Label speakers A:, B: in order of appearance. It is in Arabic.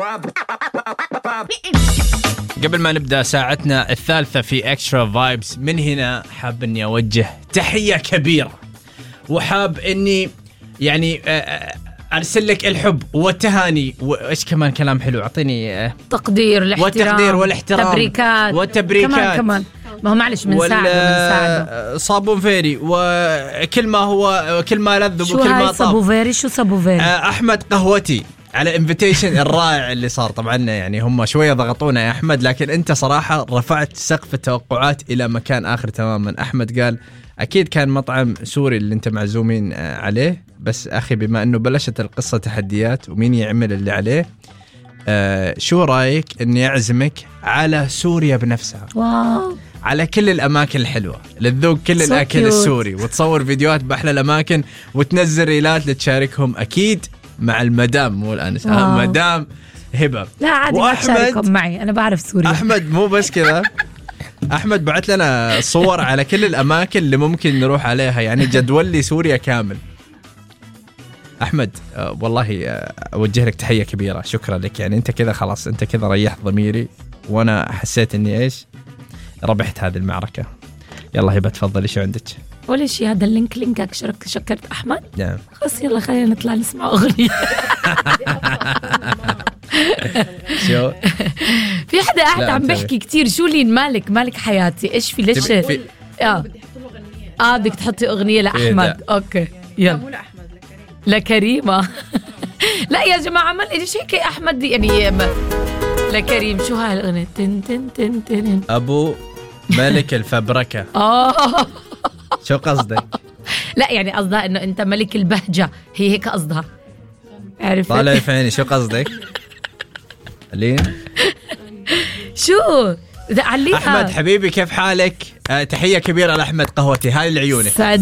A: قبل ما نبدأ ساعتنا الثالثة في اكسترا فايبس، من هنا حاب اني اوجه تحية كبيرة، وحاب اني يعني ارسل لك الحب والتهاني وايش كمان كلام حلو، اعطيني
B: تقدير
A: والتقدير والاحترام
B: والتبريكات كمان ما هو معلش من ساعده
A: صابون فيري وكل ما هو كل ما لذ وكل ما طاب.
B: شو صابون فيري
A: احمد قهوتي على انفيتيشن الرائع اللي صار. طبعا يعني هم شويه ضغطونا يا احمد، لكن انت صراحه رفعت سقف التوقعات الى مكان اخر تماما. احمد قال اكيد كان مطعم سوري اللي انت معزومين عليه، بس اخي بما انه بلشت القصه تحديات ومين يعمل اللي عليه، شو رايك اني اعزمك على سوريا بنفسها؟
B: واو،
A: على كل الاماكن الحلوه، للذوق كل الاكل السوري، وتصور فيديوهات باحلى الاماكن وتنزل ريلات لتشاركهم اكيد مع المدام، مو الانس، مدام هبه.
B: لا عادي ما تشاركهم معي، انا بعرف سوريا.
A: احمد مو بس كذا، احمد بعت لنا صور على كل الاماكن اللي ممكن نروح عليها، يعني جدول لي سوريا كامل. احمد والله اوجه لك تحيه كبيره، شكرا لك. يعني انت كذا خلاص، انت كذا ريحت ضميري، وانا حسيت اني ايش ربحت هذه المعركه. يلا هبه تفضلي، شو عندك؟
B: ولا شيء، هذا لينكك شكرت احمد.
A: نعم
B: خلاص يلا خلينا نطلع نسمع اغنيه.
A: شو
B: في حدا قاعد عم بحكي كتير، شو لين مالك حياتي، ايش في ليش بدك تحطي اغنيه لاحمد؟ اوكي يلا.
C: مو لاحمد،
B: لكريمه. لا يا جماعه ما ليش هيك احمد يعني لكريم. شو هاي الاغنيه؟ تن تن تن تن
A: ابو ملك الفبركه. شو قصدك؟
B: لا يعني قصدها انه انت ملك البهجه، هي هيك قصدها، عرفت؟
A: طالع في عيني. شو قصدك؟ لين
B: شو عليها.
A: احمد حبيبي كيف حالك؟ تحيه كبيره لاحمد قهوتي، هاي العيوني.